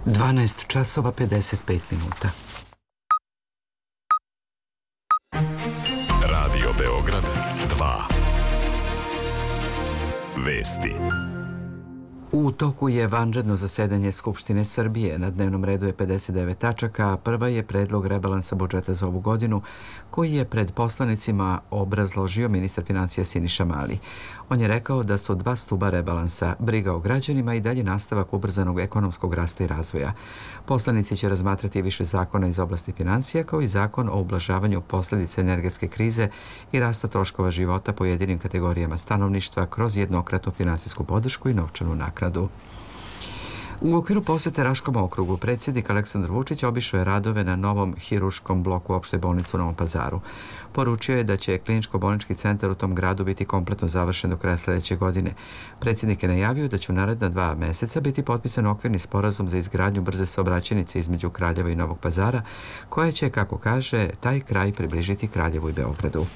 12 časova 55 minuta. Radio Beograd 2. Vesti. U toku je vanredno zasedanje Skupštine Srbije. Na dnevnom redu je 59 tačaka, a prva je predlog rebalansa budžeta za ovu godinu, koji je pred poslanicima obrazložio ministar finansija Siniša Mali. On je rekao da su dva stuba rebalansa, briga o građanima i dalje nastavak ubrzanog ekonomskog rasta i razvoja. Poslanici će razmatrati više zakona iz oblasti finansija, kao i zakon o ublažavanju posljedica energetske krize i rasta troškova života pojedinim kategorijama stanovništva kroz jednokratnu finansijsku podršku i novčanu naknadu. U okviru posjete Raškom okrugu, predsjednik Aleksandar Vučić obišao je radove na novom hirurškom bloku opšte bolnice u Novom Pazaru. Poručio je da će kliničko-bolnički centar u tom gradu biti kompletno završen do kraja sljedeće godine. Predsjednik je najavio da će u naredna 2 mjeseca biti potpisan okvirni sporazum za izgradnju brze saobraćajnice između Kraljeva i Novog Pazara, koja će, kako kaže, taj kraj približiti Kraljevu i Beogradu.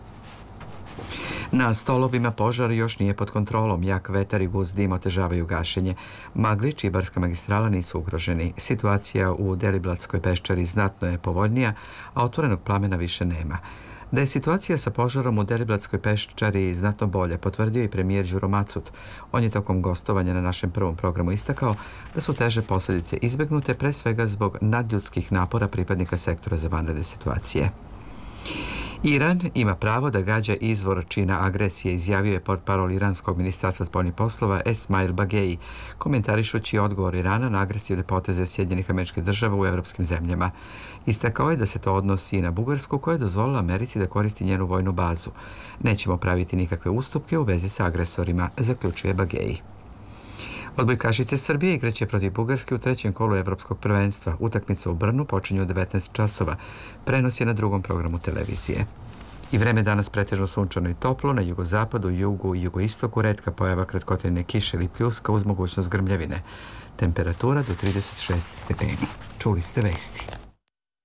Na Stolovima požar još nije pod kontrolom. Jak vetar i gust dim otežavaju gašenje. Maglić i Barska magistrala nisu ugroženi. Situacija u Deliblatskoj peščari znatno je povoljnija, a otvorenog plamena više nema. Da je situacija sa požarom u Deliblatskoj peščari znatno bolje, potvrdio i premijer Đuro Macut. On je tokom gostovanja na našem prvom programu istakao da su teže posljedice izbegnute, pre svega zbog nadljudskih napora pripadnika sektora za vanredne situacije. Iran ima pravo da gađa izvor čina agresije, izjavio je portparol iranskog ministarstva spoljnih poslova Esmail Bagei, komentarišući odgovor Irana na agresivne poteze Sjedinjenih Američkih Država u evropskim zemljama. Istakao je da se to odnosi i na Bugarsku, koja je dozvolila Americi da koristi njenu vojnu bazu. Nećemo praviti nikakve ustupke u vezi sa agresorima, zaključuje Bagei. Odbojkašice Srbije igraće protiv Bugarske u trećem kolu Evropskog prvenstva. Utakmica u Brnu počinje u 19 časova. Prenos je na drugom programu televizije. I vreme danas pretežno sunčano i toplo, na jugozapadu, jugu i jugoistoku retka pojava kratkotrajne kiše ili pljuska uz mogućnost grmljavine. Temperatura do 36 stepeni. Čuli ste vesti.